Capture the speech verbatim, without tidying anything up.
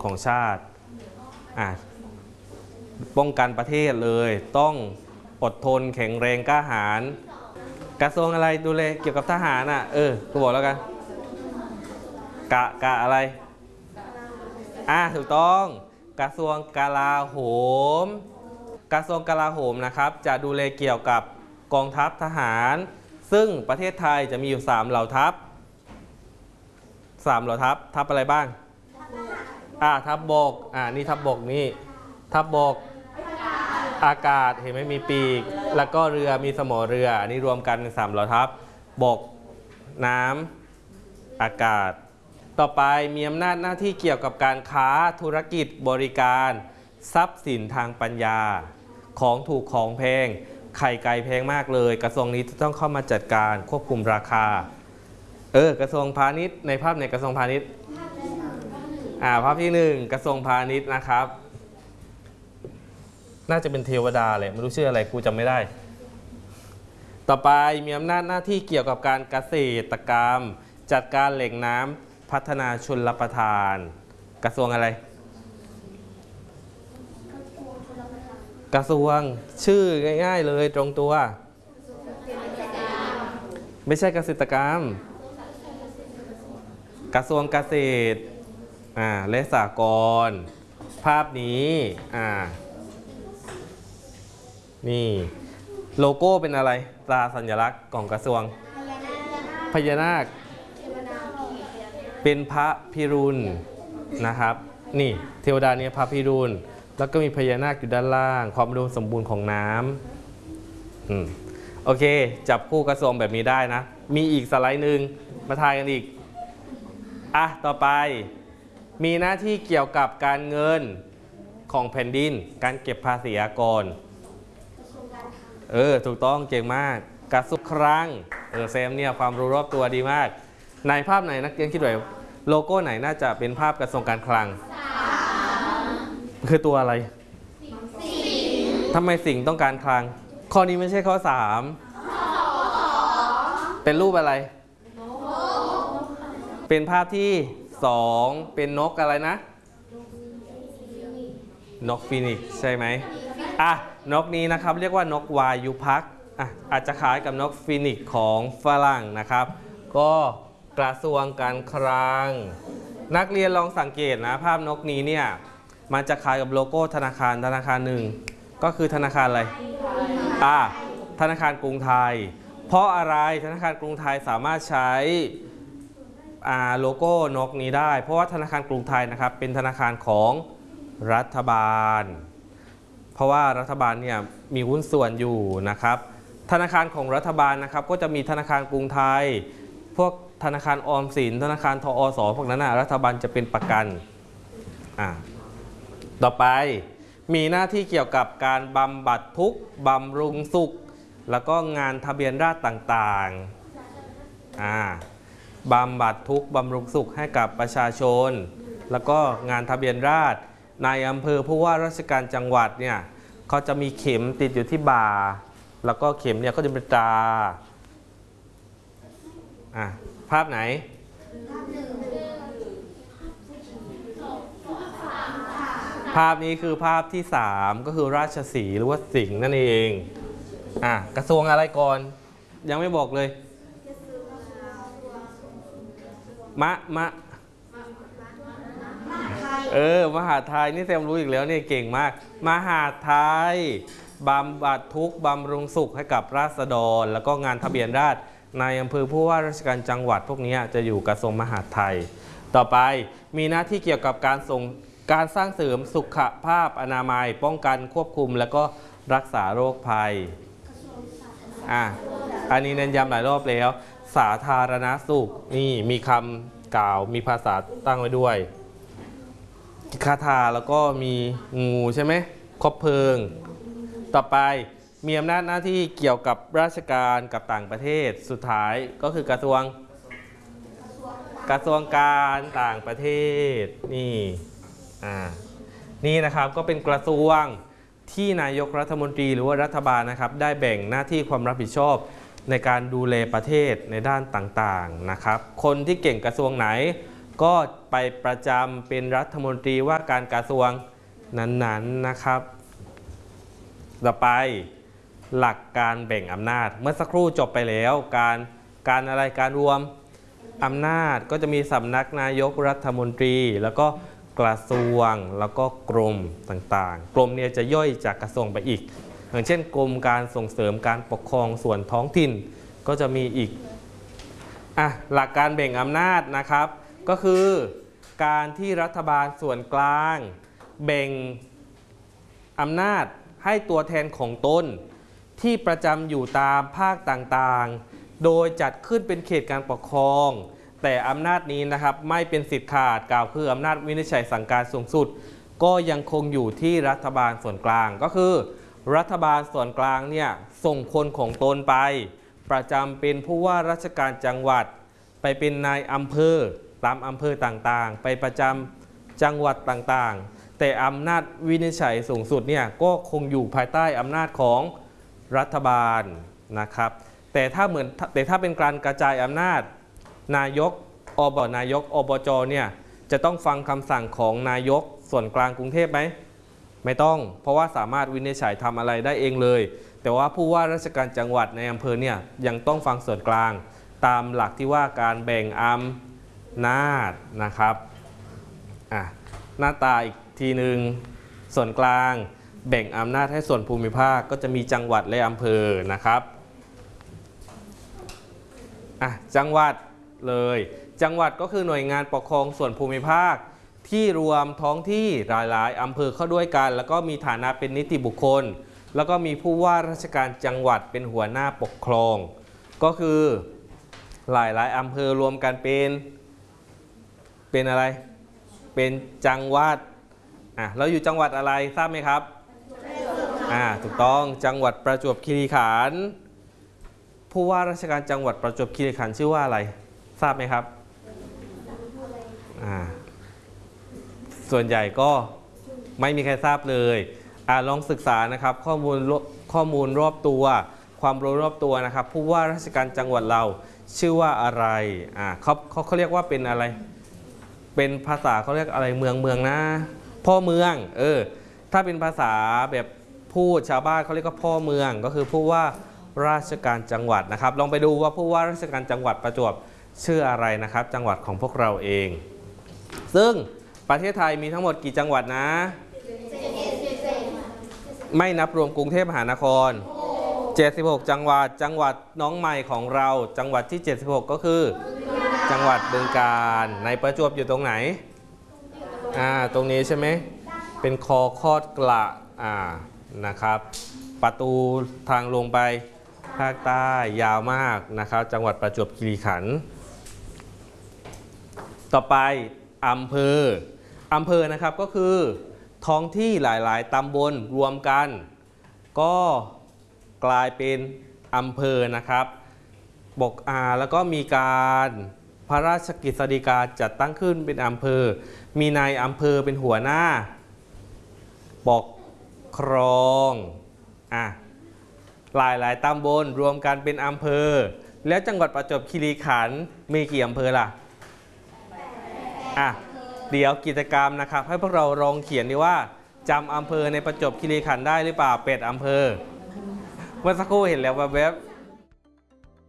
ของชาติอ่ะป้องกันประเทศเลยต้องอดทนแข็งแรงกล้าหาญกระทรวงอะไรดูแลเกี่ยวกับทหารอ่ะเออกูบอกแล้วกันกะกะอะไรอ่ะถูกต้องกระทรวงกลาโหมกระทรวงกลาโหมนะครับจะดูแลเกี่ยวกับกองทัพทหารซึ่งประเทศไทยจะมีอยู่สามเหล่าทัพสามเหล่าทัพทัพอะไรบ้างอ่าทัพบกอ่านี่ทัพบกนี่ทัพบกอากาศเห็นไหมมีปีกแล้วก็เรือมีสมอเรืออันนี้รวมกันเป็นสามเหล่าทัพบกน้ำอากาศต่อไปมีอำนาจหน้าที่เกี่ยวกับการค้าธุรกิจบริการทรัพย์สินทางปัญญาของถูกของแพงไข่ไก่แพงมากเลยกระทรวงนี้ต้องเข้ามาจัดการควบคุมราคาเออกระทรวงพาณิชย์ในภาพในกระทรวงพาณิชย์อ่าภาพที่หนึ่งกระทรวงพาณิชย์นะครับน่าจะเป็นเทวดาเลยไม่รู้ชื่ออะไรครูจำไม่ได้ต่อไปมีอำนาจหน้าที่เกี่ยวกับการเกษตรกรรมจัดการแหล่งน้ำพัฒนาชลประทานกระทรวงอะไรกระทรวงชื่อง่ายๆเลยตรงตัวไม่ใช่เกษตรกรรมกระทรวงเกษตรอ่าและสหกรณ์ภาพนี้อ่านี่โลโก้เป็นอะไรตราสัญลักษณ์ของกระทรวงพญานาคเป็นพระพิรุณนะครับนี่เทวดาเนี่ยพระพิรุณแล้วก็มีพญานาคอยู่ด้านล่างความอุดมสมบูรณ์ของน้ำอืมโอเคจับคู่กระทรวงแบบนี้ได้นะมีอีกสไลด์หนึ่งมาทายกันอีกอ่ะต่อไปมีหน้าที่เกี่ยวกับการเงินของแผ่นดินการเก็บภาษีอากรเออถูกต้องเก่งมากกระทรวงคลังเออแซมเนี่ยความรู้รอบตัวดีมากในภาพไหนนักเรียนคิดว่าโลโก้ไหนน่าจะเป็นภาพกระทรวงการคลังคือตัวอะไรทำไมสิ่งต้องการคลังข้อนี้ไม่ใช่ข้อสามเป็นรูปอะไรเป็นภาพที่สองเป็นนกอะไรนะนกฟีนิกซ์ใช่ไหมอ่ะนกนี้นะครับเรียกว่านกวายุพักษ์อ่ะอาจจะคล้ายกับนกฟีนิกซ์ของฝรั่งนะครับก็กระทรวงการคลังนักเรียนลองสังเกตนะภาพนกนี้เนี่ยมันจะคล้ายกับโลโก้ธนาคารธนาคารหนึ่งก็คือธนาคารอะไรอ่ะธนาคารกรุงไทยเพราะอะไรธนาคารกรุงไทยสามารถใช้อ่าโลโก้นกนี้ได้เพราะว่าธนาคารกรุงไทยนะครับเป็นธนาคารของรัฐบาลเพราะว่ารัฐบาลเนี่ยมีหุ้นส่วนอยู่นะครับธนาคารของรัฐบาลนะครับก็จะมีธนาคารกรุงไทยพวกธนาคารออมสินธนาคารทอสพวกนั้นนะรัฐบาลจะเป็นประกันอ่าต่อไปมีหน้าที่เกี่ยวกับการบำบัดทุกข์บำรุงสุขแล้วก็งานทะเบียนราษฎร์ต่างๆอ่าบำบัดทุกข์บำรุงสุขให้กับประชาชนแล้วก็งานทะเบียนราษฎร์นายอำเภอผู้ว่าราชการจังหวัดเนี่ยเขาจะมีเข็มติดอยู่ที่บ่าแล้วก็เข็มเนี่ยก็จะเป็นตราอ่ะภาพไหนภาพนี้คือภาพที่สามก็คือราชสีห์หรือว่าสิงห์นั่นเองอ่ะกระทรวงอะไรก่อนยังไม่บอกเลยมะมะเออมหาไทยนี่แซมรู้อีกแล้วเนี่ยเก่งมากมหาไทยบำบัดทุกข์บำรุงสุขให้กับราษฎรแล้วก็งานทะเบียนราษฎร์ในอำเภอผู้ว่าราชการจังหวัดพวกนี้จะอยู่กระทรวงมหาดไทยต่อไปมีหน้าที่เกี่ยวกับการส่งการสร้างเสริมสุขภาพอนามัยป้องกันควบคุมแล้วก็รักษาโรคภัยอ่ะอันนี้เน้นย้ำหลายรอบแล้วสาธารณสุขนี่มีคำกล่าวมีภาษาตั้งไว้ด้วยคาถาแล้วก็มีงูใช่ไหมคบเพลิงต่อไปมีอำนาจหน้าที่เกี่ยวกับราชการกับต่างประเทศสุดท้ายก็คือกระทรวงกระทรวงการต่างประเทศนี่อ่านี่นะครับก็เป็นกระทรวงที่นายกรัฐมนตรีหรือว่ารัฐบาลนะครับได้แบ่งหน้าที่ความรับผิดชอบในการดูแลประเทศในด้านต่างๆนะครับคนที่เก่งกระทรวงไหนก็ไปประจำเป็นรัฐมนตรีว่าการกระทรวงนั้นๆนะครับต่อไปหลักการแบ่งอำนาจเมื่อสักครู่จบไปแล้วการการอะไรการรวมอำนาจก็จะมีสำนักนายกรัฐมนตรีแล้วก็กระทรวงแล้วก็กรมต่างๆกรมเนี่ยจะย่อยจากกระทรวงไปอีกอย่างเช่นกรมการส่งเสริมการปกครองส่วนท้องถิ่นก็จะมีอีกอ่ะหลักการแบ่งอำนาจนะครับก็คือการที่รัฐบาลส่วนกลางแบ่งอำนาจให้ตัวแทนของตนที่ประจำอยู่ตามภาคต่างๆโดยจัดขึ้นเป็นเขตการปกครองแต่อำนาจนี้นะครับไม่เป็นสิทธิ์ขาดกล่าวคืออำนาจวินิจฉัยสั่งการสูงสุดก็ยังคงอยู่ที่รัฐบาลส่วนกลางก็คือรัฐบาลส่วนกลางเนี่ยส่งคนของตนไปประจำเป็นผู้ว่าราชการจังหวัดไปเป็นนายอำเภอตามอำเภอต่างๆไปประจำจังหวัดต่างๆแต่อำนาจวินิจฉัยสูงสุดเนี่ยก็คงอยู่ภายใต้อำนาจของรัฐบาลนะครับแต่ถ้าเหมือนแต่ถ้าเป็นการกระจายอำนาจนายกอบนายกอบจเนี่ยจะต้องฟังคำสั่งของนายกส่วนกลางกรุงเทพไหมไม่ต้องเพราะว่าสามารถวินิจฉัยทำอะไรได้เองเลยแต่ว่าผู้ว่าราชการจังหวัดในอำเภอเนี่ยยังต้องฟังส่วนกลางตามหลักที่ว่าการแบ่งอำนาจนะครับอ่ะหน้าตาอีกทีหนึ่งส่วนกลางแบ่งอำนาจให้ส่วนภูมิภาคก็จะมีจังหวัดและอำเภอนะครับอ่ะจังหวัดเลยจังหวัดก็คือหน่วยงานปกครองส่วนภูมิภาคที่รวมท้องที่หลายๆอำเภอเข้าด้วยกันแล้วก็มีฐานะเป็นนิติบุคคลแล้วก็มีผู้ว่าราชการจังหวัดเป็นหัวหน้าปกครองก็คือหลายๆอำเภอรวมกันเป็นเป็นอะไรเป็นจังหวัดอ่ะเราอยู่จังหวัดอะไรทราบไหมครับอ่าถูกต้องจังหวัดประจวบคีรีขันธ์ผู้ว่าราชการจังหวัดประจวบคีรีขันธ์ชื่อว่าอะไรทราบไหมครับอ่าส่วนใหญ่ก็ไม่มีใครทราบเลยอ่าลองศึกษานะครับข้อมูลข้อมูลรอบตัวความรู้รอบตัวนะครับผู้ว่าราชการจังหวัดเราชื่อว่าอะไรอ่าเขาเขาเขาเรียกว่าเป็นอะไรเป็นภาษาเขาเรียกอะไรเมืองเมืองนะพ่อเมืองเออถ้าเป็นภาษาแบบพูดชาวบ้านเขาเรียกว่าพ่อเมืองก็คือผู้ว่าราชการจังหวัดนะครับลองไปดูว่าผู้ว่าราชการจังหวัดประจวบชื่ออะไรนะครับจังหวัดของพวกเราเองซึ่งประเทศไทยมีทั้งหมดกี่จังหวัดนะไม่นับรวมกรุงเทพมหานครเจ็ดสิบหกจังหวัดจังหวัดน้องใหม่ของเราจังหวัดที่เจ็ดสิบหกก็คือจังหวัดบึงกาฬในประจวบอยู่ตรงไหนอ่าตรงนี้ใช่ไหมเป็นคอคอดกระอ่านะครับประตูทางลงไปภาคใต้ยาวมากนะครับจังหวัดประจวบคีรีขันธ์ต่อไปอำเภออำเภอนะครับก็คือท้องที่หลายๆตำบลรวมกันก็กลายเป็นอำเภอนะครับบกอาแล้วก็มีการพระราชกฤษฎีกาจัดตั้งขึ้นเป็นอำเภอมีนายอำเภอเป็นหัวหน้าปกครองอ่ะหลายหลายตำบลรวมกันเป็นอำเภอแล้วจังหวัดประจวบคีรีขันธ์มีกี่อำเภอล่ะอ่ะเดี๋ยวกิจกรรมนะครับให้พวกเราลองเขียนดีว่าจำอำเภอในประจวบคีรีขันธ์ได้หรือเปล่าเป็ดอำเภอเมื่อสักครู่เห็นแล้วว่าแบบ